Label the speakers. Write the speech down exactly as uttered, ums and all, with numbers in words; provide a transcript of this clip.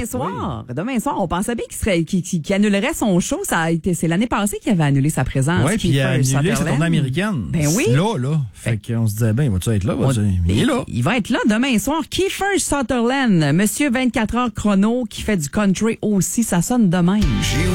Speaker 1: demain soir, oui. demain soir, on pensait bien qu'il serait, qu'il, qu'il, qu'il annulerait son show. Ça a été, c'est l'année passée qu'il avait annulé sa présence.
Speaker 2: Oui, puis il a annulé sa tournée américaine.
Speaker 1: Ben oui.
Speaker 2: Là, là. Fait qu'on se disait, ben, il va-tu être là? Va-tu... On, il est là.
Speaker 1: Il va être là demain soir. Kiefer Sutherland, monsieur vingt-quatre heures chrono, qui fait du country aussi. Ça sonne de même.